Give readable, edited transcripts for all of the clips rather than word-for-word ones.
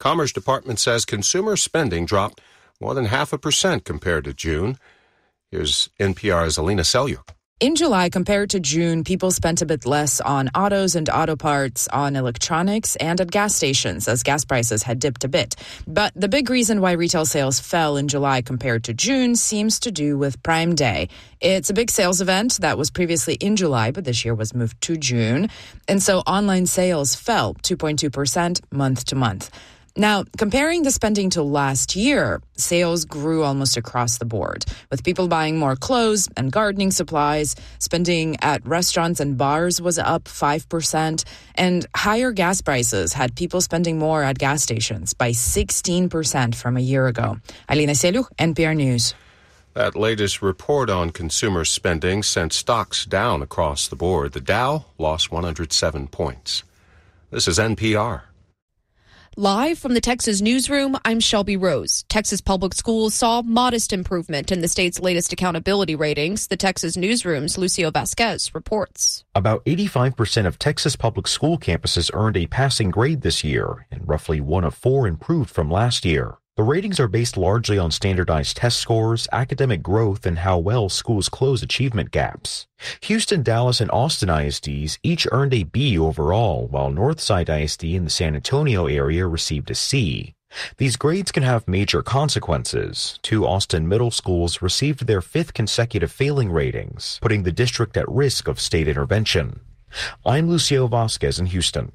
Commerce Department says consumer spending dropped more than 0.5% compared to June. Here's NPR's Alina Selyuk. In July, compared to June, people spent a bit less on autos and auto parts, on electronics, and at gas stations as gas prices had dipped a bit. But the big reason why retail sales fell in July compared to June seems to do with Prime Day. It's a big sales event that was previously in July, but this year was moved to June. And so online sales fell 2.2% month to month. Now, comparing the spending to last year, sales grew almost across the board, with people buying more clothes and gardening supplies. Spending at restaurants and bars was up 5%, and higher gas prices had people spending more at gas stations by 16% from a year ago. Alina Selyuk, NPR News. That latest report on consumer spending sent stocks down across the board. The Dow lost 107 points. This is NPR. Live from the Texas newsroom, I'm Shelby Rose. Texas Public Schools saw modest improvement in the state's latest accountability ratings. The Texas newsroom's Lucio Vasquez reports. About 85% of Texas public school campuses earned a passing grade this year, and roughly 1 of 4 improved from last year. The ratings are based largely on standardized test scores, academic growth, and how well schools close achievement gaps. Houston, Dallas, and Austin ISDs each earned a B overall, while Northside ISD in the San Antonio area received a C. These grades can have major consequences. 2 Austin middle schools received their 5th consecutive failing ratings, putting the district at risk of state intervention. I'm Lucio Vasquez in Houston.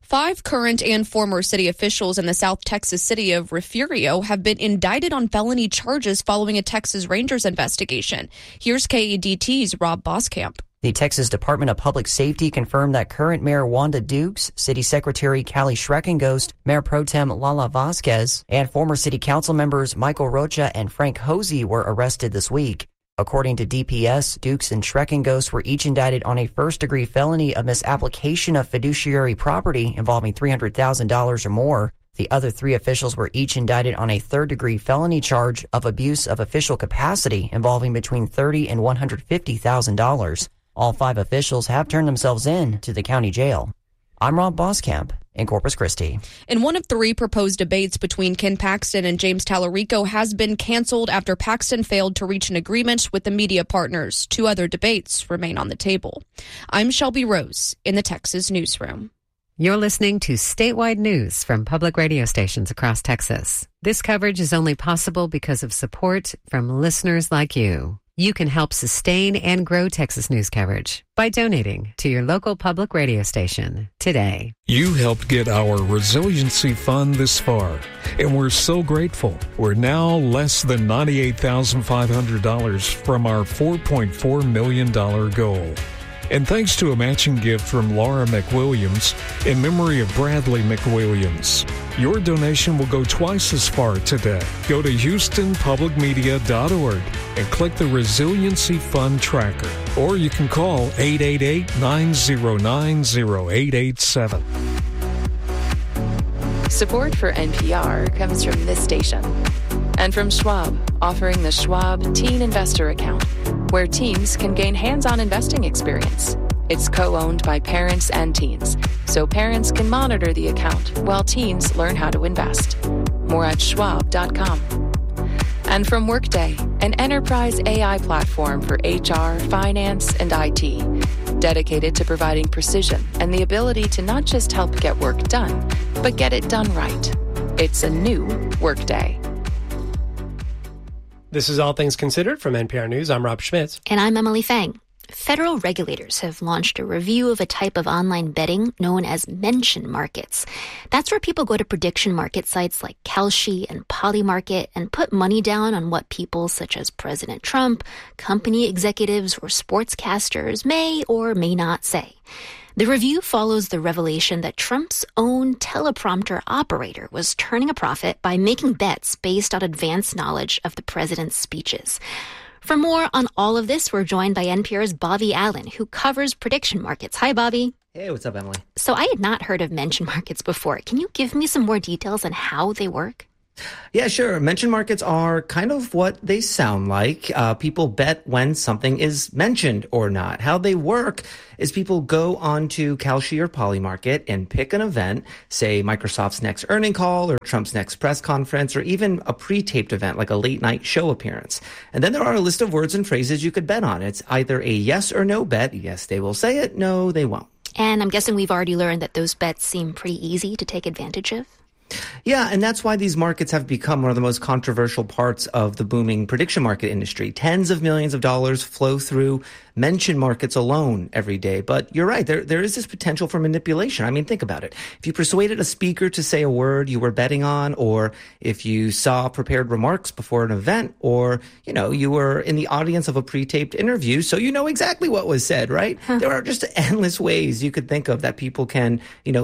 5 current and former city officials in the South Texas city of Refugio have been indicted on felony charges following a Texas Rangers investigation. Here's KEDT's Rob Boskamp. The Texas Department of Public Safety confirmed that current Mayor Wanda Dukes, City Secretary Callie Schreckengost, Mayor Pro Tem Lala Vasquez, and former City Council members Michael Rocha and Frank Hosey were arrested this week. According to DPS, Dukes and Schreckengost were each indicted on a first-degree felony of misapplication of fiduciary property involving $300,000 or more. The other 3 officials were each indicted on a third-degree felony charge of abuse of official capacity involving between $30,000 and $150,000. All 5 officials have turned themselves in to the county jail. I'm Rob Boskamp in Corpus Christi. And one of 3 proposed debates between Ken Paxton and James Tallarico has been canceled after Paxton failed to reach an agreement with the media partners. 2 other debates remain on the table. I'm Shelby Rose in the Texas newsroom. You're listening to statewide news from public radio stations across Texas. This coverage is only possible because of support from listeners like you. You can help sustain and grow Texas news coverage by donating to your local public radio station today. You helped get our resiliency fund this far, and we're so grateful. We're now less than $98,500 from our $4.4 million goal. And thanks to a matching gift from Laura McWilliams in memory of Bradley McWilliams. Your donation will go twice as far today. Go to HoustonPublicMedia.org and click the Resiliency Fund tracker. Or you can call 888-909-0887. Support for NPR comes from this station and from Schwab, offering the Schwab Teen Investor Account, where teens can gain hands-on investing experience. It's co-owned by parents and teens, so parents can monitor the account while teens learn how to invest. More at schwab.com. And from Workday, an enterprise AI platform for HR, finance, and IT, dedicated to providing precision and the ability to not just help get work done, but get it done right. It's a new Workday. This is All Things Considered from NPR News. I'm Rob Schmitz. And I'm Emily Fang. Federal regulators have launched a review of a type of online betting known as mention markets. That's where people go to prediction market sites like Kalshi and Polymarket and put money down on what people such as President Trump, company executives, or sportscasters may or may not say. The review follows the revelation that Trump's own teleprompter operator was turning a profit by making bets based on advanced knowledge of the president's speeches. For more on all of this, we're joined by NPR's Bobby Allen, who covers prediction markets. Hi, Bobby. Hey, what's up, Emily? So I had not heard of mention markets before. Can you give me some more details on how they work? Yeah, sure. Mention markets are kind of what they sound like. People bet when something is mentioned or not. How they work is people go onto Kalshi or Polymarket and pick an event, say Microsoft's next earning call or Trump's next press conference, or even a pre-taped event like a late night show appearance. And then there are a list of words and phrases you could bet on. It's either a yes or no bet. Yes, they will say it. No, they won't. And I'm guessing we've already learned that those bets seem pretty easy to take advantage of. Yeah, and that's why these markets have become one of the most controversial parts of the booming prediction market industry. Tens of millions of dollars flow through mention markets alone every day. But you're right, there is this potential for manipulation. I mean, think about it. If you persuaded a speaker to say a word you were betting on, or if you saw prepared remarks before an event, or, you were in the audience of a pre-taped interview, so you know exactly what was said, right? There are just endless ways you could think of that people can,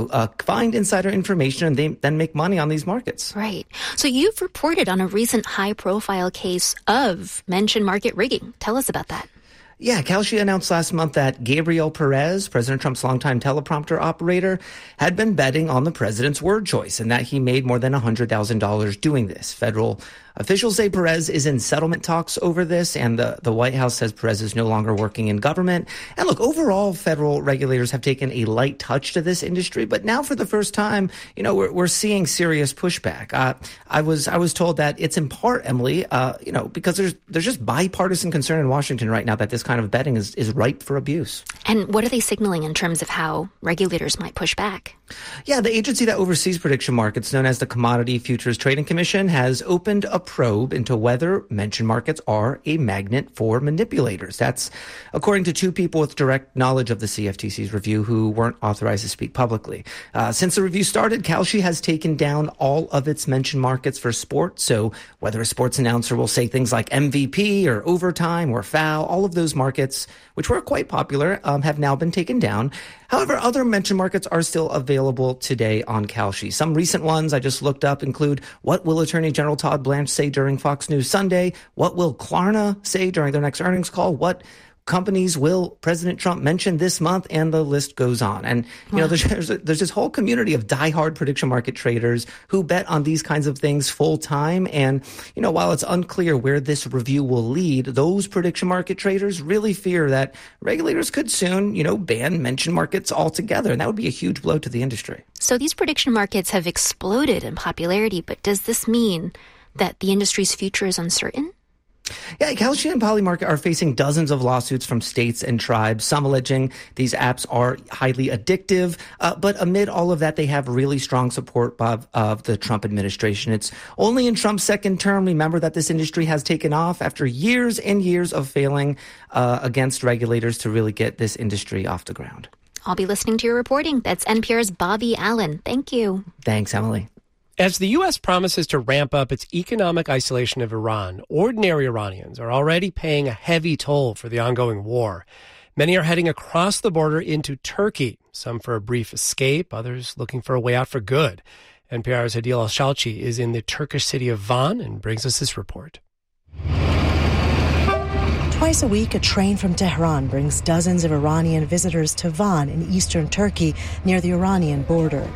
find insider information and then make money on these markets. Right. So you've reported on a recent high-profile case of mention market rigging. Tell us about that. Yeah, Kalshi announced last month that Gabriel Perez, President Trump's longtime teleprompter operator, had been betting on the president's word choice and that he made more than $100,000 doing this. Federal officials say Perez is in settlement talks over this, and the White House says Perez is no longer working in government. And look, overall, federal regulators have taken a light touch to this industry, but now for the first time, we're seeing serious pushback. I was told that it's in part, Emily, because there's just bipartisan concern in Washington right now that this kind of betting is ripe for abuse. And what are they signaling in terms of how regulators might push back? Yeah, the agency that oversees prediction markets, known as the Commodity Futures Trading Commission, has opened a probe into whether mention markets are a magnet for manipulators. That's according to two people with direct knowledge of the CFTC's review who weren't authorized to speak publicly. Since the review started, Kalshi has taken down all of its mention markets for sports. So whether a sports announcer will say things like MVP or overtime or foul, all of those markets, which were quite popular, have now been taken down. However, other mention markets are still available today on Kalshi. Some recent ones I just looked up include what will Attorney General Todd Blanche say during Fox News Sunday? What will Klarna say during their next earnings call? What companies will President Trump mention this month? And the list goes on. And, there's this whole community of diehard prediction market traders who bet on these kinds of things full time. And, while it's unclear where this review will lead, those prediction market traders really fear that regulators could soon, ban mention markets altogether. And that would be a huge blow to the industry. So these prediction markets have exploded in popularity, but does this mean that the industry's future is uncertain? Yeah, Kalshi and Polymarket are facing dozens of lawsuits from states and tribes, some alleging these apps are highly addictive. But amid all of that, they have really strong support of the Trump administration. It's only in Trump's second term, remember, that this industry has taken off after years and years of failing against regulators to really get this industry off the ground. I'll be listening to your reporting. That's NPR's Bobby Allen. Thank you. Thanks, Emily. As the U.S. promises to ramp up its economic isolation of Iran, ordinary Iranians are already paying a heavy toll for the ongoing war. Many are heading across the border into Turkey, some for a brief escape, others looking for a way out for good. NPR's Adil Al-Shalchi is in the Turkish city of Van and brings us this report. Twice a week, a train from Tehran brings dozens of Iranian visitors to Van in eastern Turkey near the Iranian border.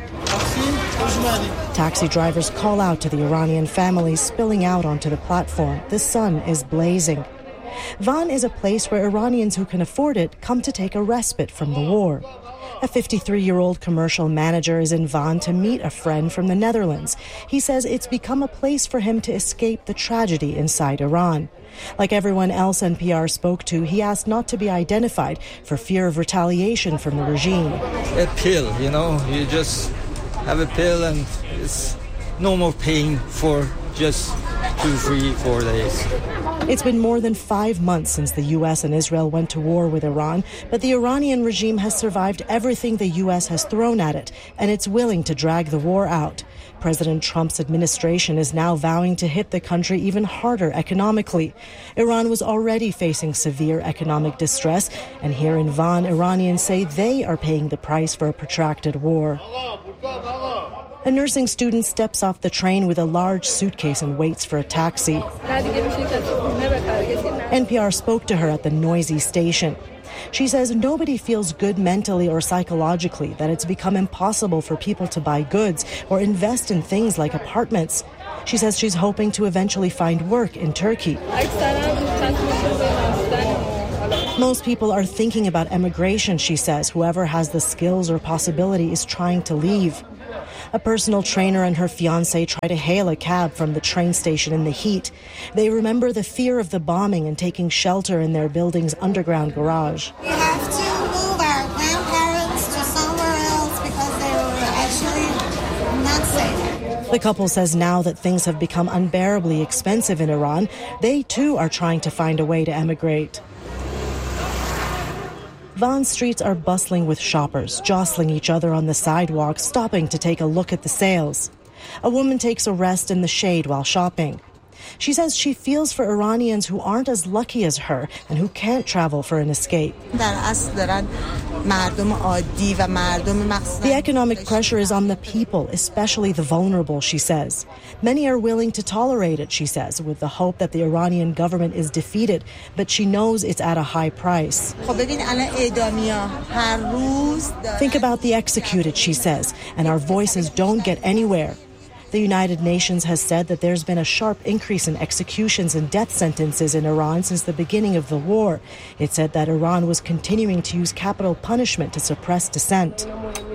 Taxi drivers call out to the Iranian families spilling out onto the platform. The sun is blazing. Van is a place where Iranians who can afford it come to take a respite from the war. A 53-year-old commercial manager is in Van to meet a friend from the Netherlands. He says it's become a place for him to escape the tragedy inside Iran. Like everyone else NPR spoke to, he asked not to be identified for fear of retaliation from the regime. A pill, you just have a pill and it's no more pain for just 2, 3, 4 days. It's been more than 5 months since the U.S. and Israel went to war with Iran, but the Iranian regime has survived everything the U.S. has thrown at it, and it's willing to drag the war out. President Trump's administration is now vowing to hit the country even harder economically. Iran was already facing severe economic distress, and here in Van, Iranians say they are paying the price for a protracted war. A nursing student steps off the train with a large suitcase and waits for a taxi. NPR spoke to her at the noisy station. She says nobody feels good mentally or psychologically that it's become impossible for people to buy goods or invest in things like apartments. She says she's hoping to eventually find work in Turkey. Most people are thinking about emigration, she says. Whoever has the skills or possibility is trying to leave. A personal trainer and her fiancé try to hail a cab from the train station in the heat. They remember the fear of the bombing and taking shelter in their building's underground garage. We have to move our grandparents to somewhere else because they were actually not safe. The couple says now that things have become unbearably expensive in Iran, they too are trying to find a way to emigrate. Van streets are bustling with shoppers, jostling each other on the sidewalk, stopping to take a look at the sales. A woman takes a rest in the shade while shopping. She says she feels for Iranians who aren't as lucky as her and who can't travel for an escape. The economic pressure is on the people, especially the vulnerable, she says. Many are willing to tolerate it, she says, with the hope that the Iranian government is defeated, but she knows it's at a high price. Think about the executed, she says, and our voices don't get anywhere. The United Nations has said that there's been a sharp increase in executions and death sentences in Iran since the beginning of the war. It said that Iran was continuing to use capital punishment to suppress dissent.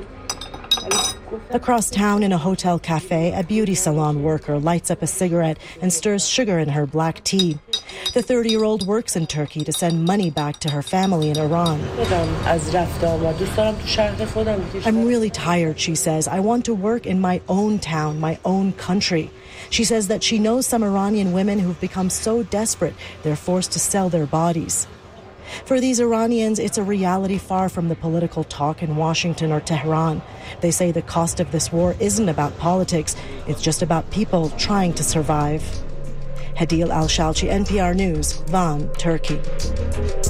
Across town in a hotel cafe, a beauty salon worker lights up a cigarette and stirs sugar in her black tea. The 30-year-old works in Turkey to send money back to her family in Iran. I'm really tired, she says. I want to work in my own town, my own country. She says that she knows some Iranian women who've become so desperate they're forced to sell their bodies. For these Iranians, it's a reality far from the political talk in Washington or Tehran. They say the cost of this war isn't about politics. It's just about people trying to survive. Hadil Al-Shalchi, NPR News, Van, Turkey.